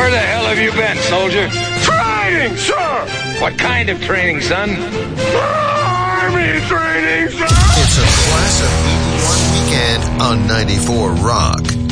Where the hell have you been, soldier? Training, sir! What kind of training, son? Army training, sir! It's a Class of 81 weekend on 94 Rock.